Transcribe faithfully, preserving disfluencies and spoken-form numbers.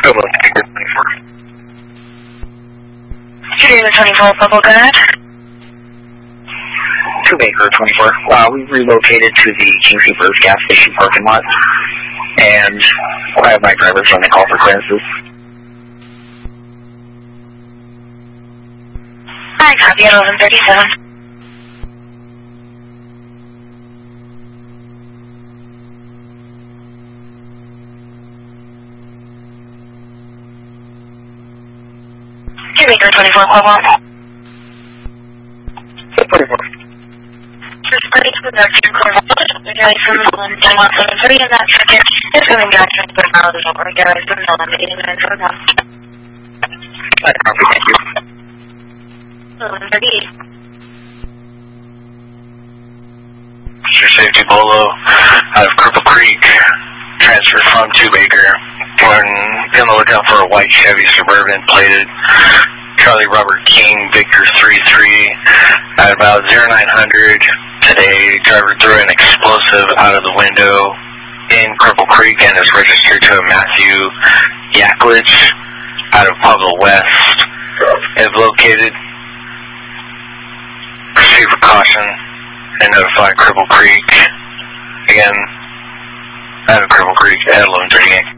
Two twenty-four, Purple, go ahead. Two Baker twenty-four. Uh, we relocated to the Kingsley Bird gas station parking lot, and I have my drivers when they call for clearances. I copy at eleven thirty-seven. Two Baker twenty-four, Purple. twenty-four. Just ready to conduct your clearance. The guy from Nolan, ten one seven three, and that second is going down to the miles over. Guys from Nolan, eighty minutes from now. I copy, thank you. eleven thirty-eight. Your safety Bolo out of Cripple Creek, transferred from Two Baker. We're on the lookout for a white Chevy Suburban plated. Charlie Robert King, Victor three three, at about zero nine hundred today. Driver threw an explosive out of the window in Cripple Creek and is registered to a Matthew Yaklich out of Pueblo West. Is located. Proceed with caution and notify Cripple Creek. Again, out of Cripple Creek at eleven thirty-eight.